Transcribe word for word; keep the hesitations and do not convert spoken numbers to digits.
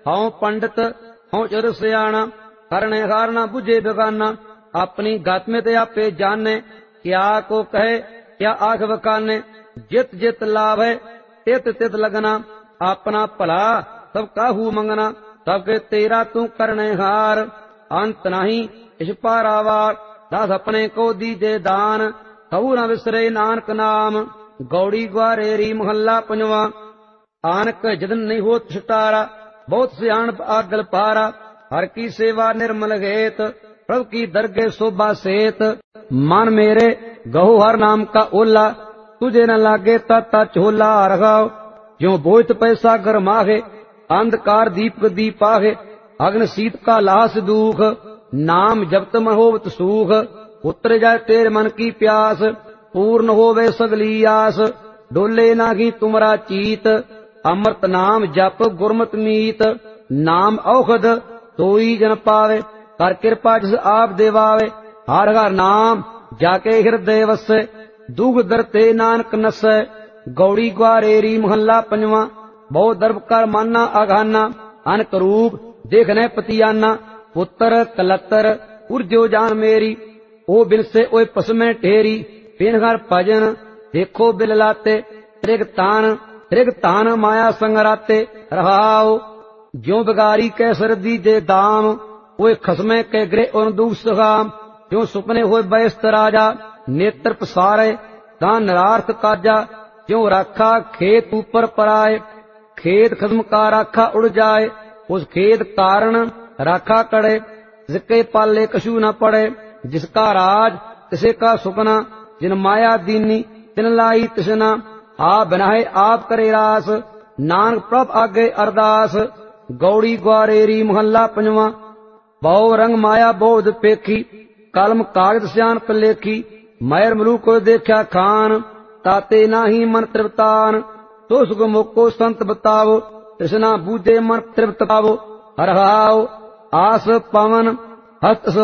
ਹਉ ਪੰਡਿਤ ਹਉ ਚੁਰ ਸਿਆਣਾ, ਕਰਣੇ ਹਾਰ ਨਾ ਬੁਝੇ ਬੇਗਾਨਾ। ਆਪਣੀ ਗਤ में ते आपे जाने, क्या को कहे क्या आख बकाने। जित जित लाभ है तित तित लगना, अपना भला सब काहू मंगना। सबके तेरा तू करने हार, अंत नहीं इस पारावार। दास अपने को दीजे दान, कबू न विसरे नानक नाम। गौड़ी ग्वारेरी मोहल्ला पंजवा, आनक जदन नहीं हो छुटारा। बहुत सियाणप आगल पारा, हर की सेवा निर्मल हेत। प्रभु की दरगे शोभा सेत, मन मेरे गहु हर नाम का ओला। तुझे न लागे ता झोला रखाओ, ज्यों बोझ पैसा घर माहे। अंधकार दीपक दीप आहे, अग्न शीत का लास दुख। नाम जपत महोवत सुख, उतर जाए तेरे मन की प्यास। पूर्ण होवे सगली आस, डोले नागी तुमरा चीत। अमृत नाम जप गुरमत मीत, नाम औखद सोई जन पावे। कर कृपा जिस आप देवावे, हर हर नाम जाके हृदय वसै। दुख दरते नानक नसै, गौड़ी ग्वारेरी मोहल्ला पंजवा। बहु दर्भ कर माना आघाना, अनक रूप देखने पतियाना। पुत्र कलतर उर्जो जान मेरी, ओ बिन से ओए पसमें ठेरी। बिन हर भजन देखो बिल लाते, त्रिग तान त्रिग तान माया संगराते। रहाओ ज्यों बिगारी कै सरदी जे दाम, ओए खसमें के गृह उन दुख सगाम। ज्यों सुपने होए बैस्त राजा, नेत्र पसारे तां निरार्थ काजा। ज्यों राखा खेत ऊपर पराए, खेत खसम का राखा उड़ जाए। उस खेत कारण राखा कड़े, जिसके पाले कछु न पड़े। जिसका राज तिसे का सुपना, जिन माया दीनी तिन लाई तिसना। आप बनाए आप करे रास, नानक प्रभ आगे अरदास। गौड़ी ग्वारेरी मोहल्ला पंजवा, बहु रंग माया बोध पेखी। कलम कागज सियान लेखी, मैर मलू को देखा खान। ताते नाही मन तृप्तान, तो सुख मोको संत बतावो। तृष्णा बूझे मन तृप्त पावो, हर हाओ आस पवन हस्त